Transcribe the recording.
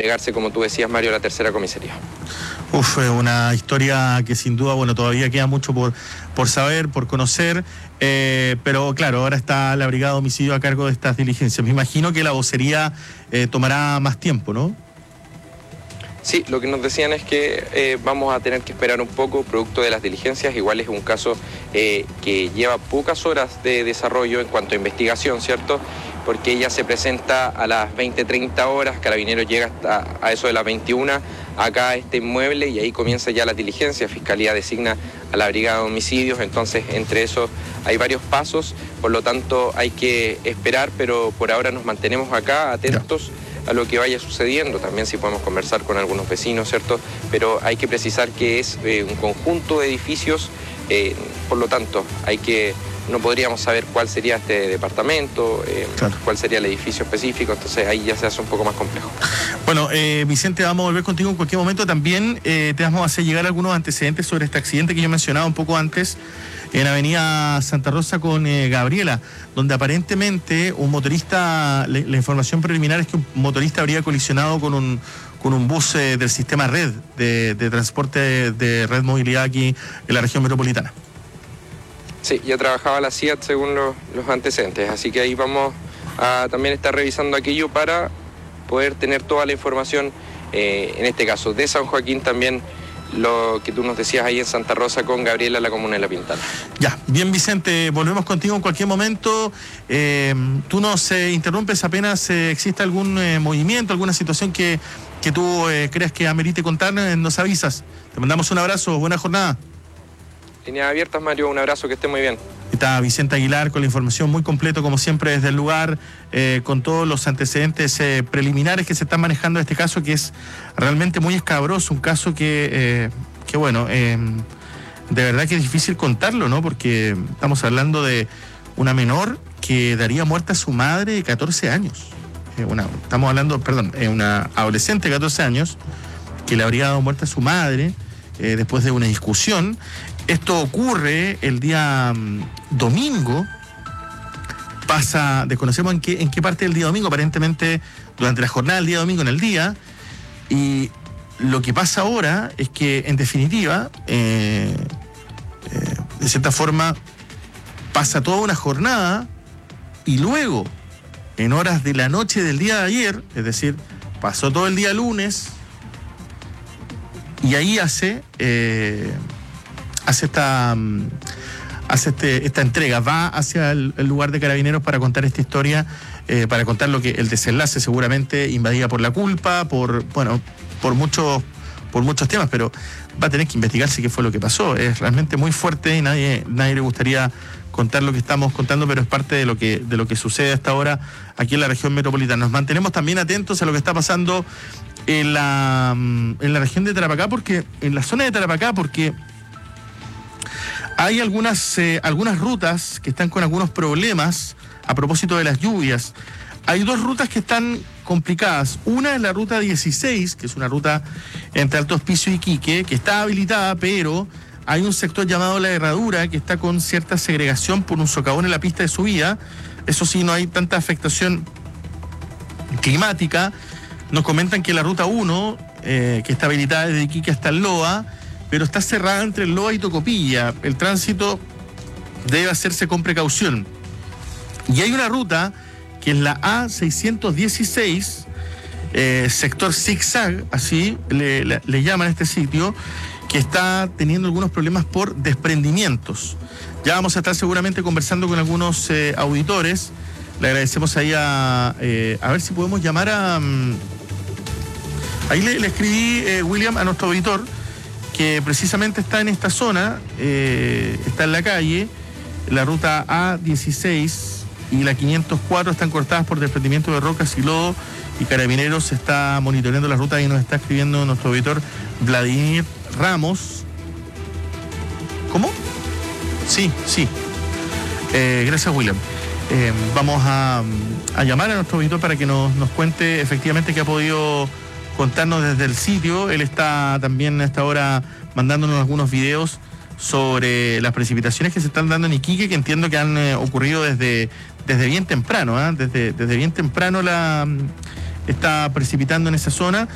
entregarse, como tú decías, Mario, a la tercera comisaría. Una historia que sin duda, todavía queda mucho por saber, por conocer, pero claro, ahora está la Brigada de Homicidio a cargo de estas diligencias. Me imagino que la vocería tomará más tiempo, ¿no? Sí, lo que nos decían es que vamos a tener que esperar un poco, producto de las diligencias. Igual es un caso que lleva pocas horas de desarrollo en cuanto a investigación, ¿cierto? Porque ella se presenta a las 20:30 horas, Carabineros llega hasta a eso de las 21 acá a este inmueble y ahí comienza ya la diligencia. Fiscalía designa a la Brigada de Homicidios, entonces entre eso hay varios pasos, por lo tanto hay que esperar, pero por ahora nos mantenemos acá atentos a lo que vaya sucediendo. También si podemos conversar con algunos vecinos, ¿cierto? Pero hay que precisar que es un conjunto de edificios, por lo tanto no podríamos saber cuál sería este departamento, cuál sería el edificio específico, entonces ahí ya se hace un poco más complejo. Bueno, Vicente, vamos a volver contigo en cualquier momento. También te vamos a hacer llegar algunos antecedentes sobre este accidente que yo mencionaba un poco antes en Avenida Santa Rosa con Gabriela, donde aparentemente un motorista, la información preliminar es que un motorista habría colisionado con un bus del sistema Red, de transporte de Red Movilidad aquí en la región metropolitana. Sí, ya trabajaba la CIAT según los antecedentes, así que ahí vamos a también estar revisando aquello para poder tener toda la información, en este caso de San Joaquín, también lo que tú nos decías ahí en Santa Rosa con Gabriela, la comuna de La Pintana. Ya, bien Vicente, volvemos contigo en cualquier momento. Tú nos interrumpes apenas exista algún movimiento, alguna situación que tú creas que amerite contar, nos avisas. Te mandamos un abrazo, buena jornada. Líneas abiertas, Mario, un abrazo, que esté muy bien. Está Vicente Aguilar con la información muy completa, como siempre, desde el lugar, con todos los antecedentes preliminares que se están manejando en este caso, que es realmente muy escabroso, un caso que de verdad que es difícil contarlo, ¿no? Porque estamos hablando de una menor que daría muerte a su madre de 14 años. Una adolescente de 14 años que le habría dado muerte a su madre después de una discusión. Esto ocurre el día domingo, desconocemos en qué parte del día domingo, aparentemente durante la jornada del día domingo en el día, y lo que pasa ahora es que, en definitiva, de cierta forma, pasa toda una jornada y luego, en horas de la noche del día de ayer, es decir, pasó todo el día lunes, y ahí hace esta entrega, va hacia el lugar de Carabineros para contar esta historia, para contar el desenlace, seguramente invadida por la culpa, por muchos temas, pero va a tener que investigarse qué fue lo que pasó. Es realmente muy fuerte y nadie le gustaría contar lo que estamos contando, pero es parte de lo que sucede hasta ahora aquí en la región metropolitana. Nos mantenemos también atentos a lo que está pasando en la región de Tarapacá, en la zona de Tarapacá, porque hay algunas rutas que están con algunos problemas a propósito de las lluvias. Hay dos rutas que están complicadas. Una es la ruta 16, que es una ruta entre Alto Hospicio y Iquique, que está habilitada, pero hay un sector llamado La Herradura que está con cierta segregación por un socavón en la pista de subida. Eso sí, no hay tanta afectación climática. Nos comentan que la ruta 1, que está habilitada desde Iquique hasta el Loa, pero está cerrada entre el Loa y Tocopilla. El tránsito debe hacerse con precaución. Y hay una ruta que es la A616, sector zigzag, así le llaman a este sitio, que está teniendo algunos problemas por desprendimientos. Ya vamos a estar seguramente conversando con algunos auditores. Le agradecemos ahí a ver si podemos llamar a... ahí le escribí, William, a nuestro auditor, que precisamente está en esta zona, está en la calle, la ruta A16 y la 504 están cortadas por desprendimiento de rocas y lodo, y Carabineros está monitoreando la ruta y nos está escribiendo nuestro auditor Vladimir Ramos. ¿Cómo? Sí. Gracias, William. Vamos a llamar a nuestro auditor para que nos cuente efectivamente qué ha podido contarnos desde el sitio. Él está también a esta hora mandándonos algunos videos sobre las precipitaciones que se están dando en Iquique, que entiendo que han ocurrido desde bien temprano, desde bien temprano está precipitando en esa zona.